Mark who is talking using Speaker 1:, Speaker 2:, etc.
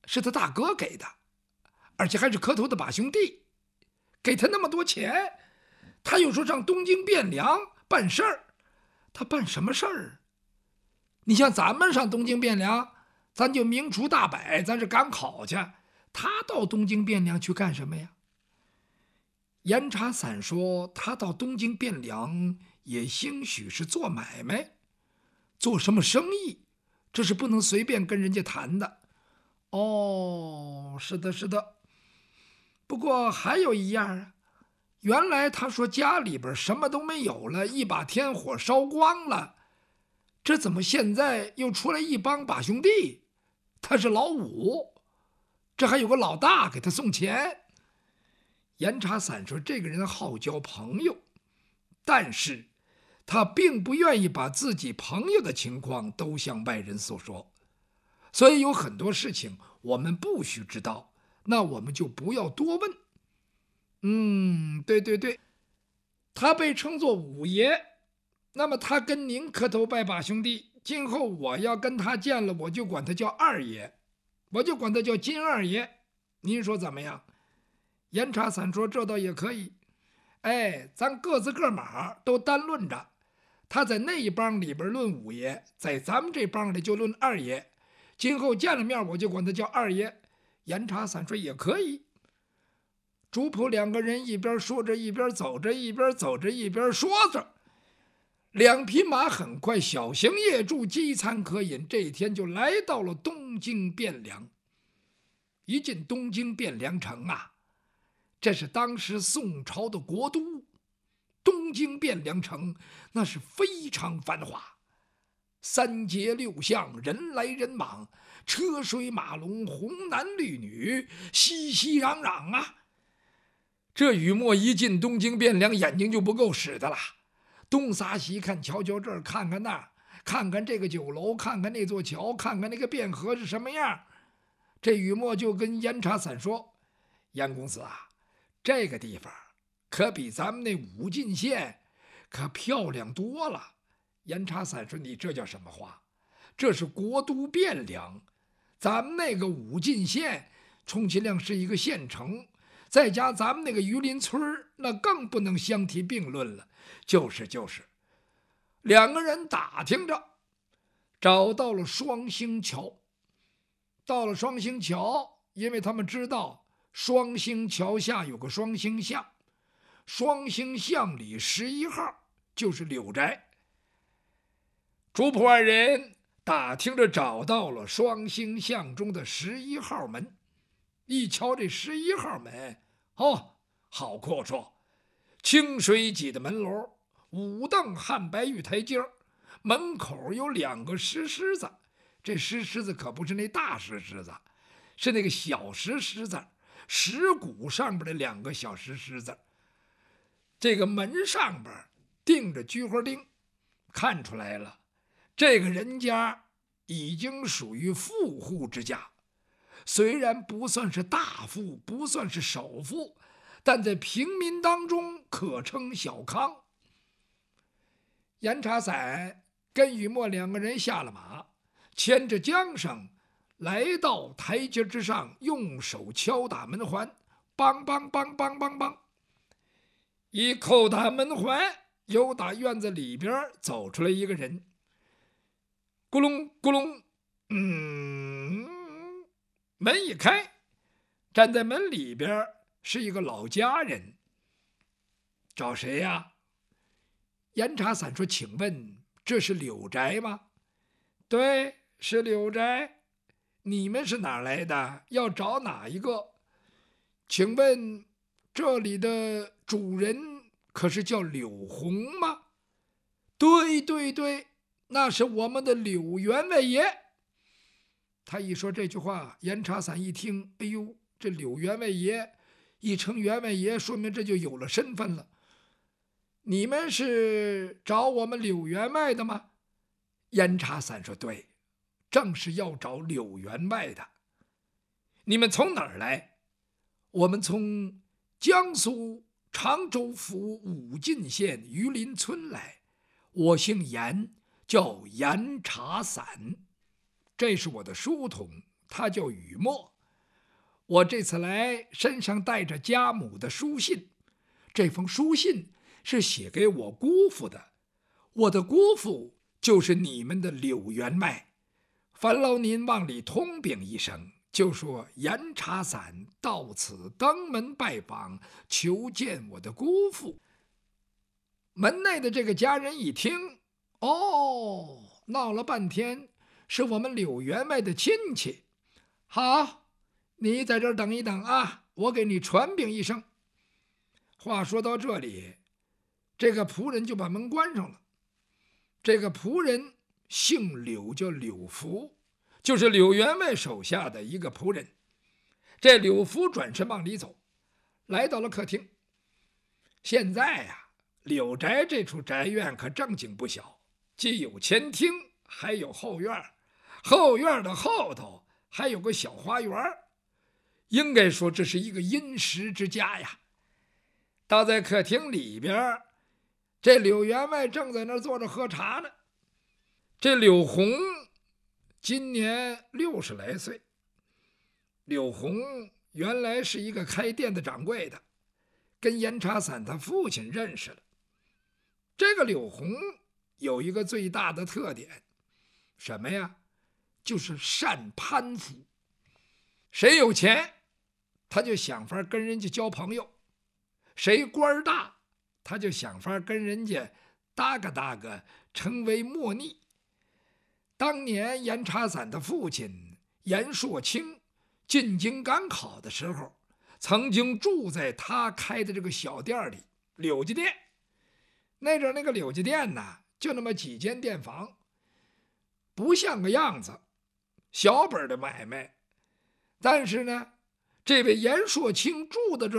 Speaker 1: 是他大哥给的，而且还是磕头的把兄弟，给他那么多钱，他又说上东京汴梁办事儿，他办什么事儿？你像咱们上东京汴梁，咱就明除大摆，咱是赶考去，他到东京汴梁去干什么呀？严查散说，他到东京汴梁也兴许是做买卖，做什么生意，这是不能随便跟人家谈的。哦，是的，是的。不过还有一样啊，原来他说家里边什么都没有了，一把天火烧光了，这怎么现在又出来一帮把兄弟？他是老五，这还有个老大给他送钱。严查散说，这个人好交朋友，但是他并不愿意把自己朋友的情况都向外人所说，所以有很多事情我们不需知道，那我们就不要多问。对对对，他被称作五爷，那么他跟您磕头拜把兄弟，今后我要跟他见了，我就管他叫二爷，我就管他叫金二爷，您说怎么样？严查散说，这倒也可以。哎，咱各自各码都单论着，他在那一帮里边论五爷，在咱们这帮里就论二爷，今后见了面我就管他叫二爷。严查散说也可以。主仆两个人一边说着一边走着，一边走着一边说着，两匹马很快小行夜住，饥餐可饮，这一天就来到了东京汴梁。一进东京汴梁城啊，这是当时宋朝的国都，东京汴梁城那是非常繁华，三街六巷，人来人往，车水马龙，红男绿女，熙熙攘攘啊。这雨墨一进东京汴梁，眼睛就不够使的了，东撒西看，瞧瞧这儿，看看那儿，看看这个酒楼，看看那座桥，看看那个汴河是什么样。这雨墨就跟严查散说：“严公子啊，这个地方可比咱们那武进县可漂亮多了。”严查散说：“你这叫什么话？这是国都汴梁，咱们那个武进县充其量是一个县城，再加咱们那个榆林村，那更不能相提并论了。”就是两个人打听着，找到了双星桥。到了双星桥，因为他们知道双星桥下有个双星巷，双星巷里11号就是柳宅。主仆二人打听着找到了双星巷中的11号门，一瞧这11号门，好阔绰，清水脊的门楼，5凳汉白玉台阶，门口有2个石狮子，这石狮子可不是那大石狮子，是那个小石狮子，石鼓上边的2个小石狮子。这个门上边钉着菊花钉，看出来了，这个人家已经属于富户之家，虽然不算是大富，不算是首富，但在平民当中可称小康。严查散跟雨墨2个人下了马，牵着缰绳来到台阶之上，用手敲打门环，梆梆梆梆梆梆，一叩打门环，由打院子里边走出来一个人，咕隆咕隆，门一开，站在门里边是一个老家人。找谁呀？严查散说：“请问这是柳宅吗？”“对，是柳宅。你们是哪来的？要找哪一个？请问这里的主人可是叫柳红吗？”“对对对，那是我们的柳员外爷。”他一说这句话，严查散一听，哎呦，这柳员外爷一称员外爷，说明这就有了身份了。“你们是找我们柳员外的吗？”严查散说：“对，正是要找柳员外的。”“你们从哪儿来？”“我们从江苏常州府武进县榆林村来，我姓严，叫严查散。这是我的书童，他叫雨墨， 我这次来身上带着家母的书信，这封书信是写给我姑父的，我的姑父就是你们的柳员外，烦劳您往里通禀一声，就说严茶伞到此登门拜访，求见我的姑父。门内的这个家人一听，哦，闹了半天是我们柳员外的亲戚。好，你在这儿等一等啊，我给你传禀一声。话说到这里，这个仆人就把门关上了。这个仆人姓柳，叫柳福，就是柳员外手下的一个仆人。这柳福转身往里走，来到了客厅。现在呀，柳宅这处宅院可正经不小，既有前厅，还有后院，后院的后头还有个小花园，应该说这是一个殷实之家呀。倒在客厅里边，这柳员外正在那儿坐着喝茶呢。这柳红今年60来岁，柳红原来是一个开店的掌柜的，跟严茶伞他父亲认识了。这个柳红有一个最大的特点，什么呀？就是善攀附。谁有钱，他就想法跟人家交朋友；谁官大，他就想法跟人家搭个搭个，成为莫逆。当年严茶伞的父亲严硕清进京赶考的时候，曾经住在他开的这个小店里，柳家店。那阵那个柳家店呢，就那么几间店房，不像个样子，小本的买卖。但是呢，这位严硕清住的这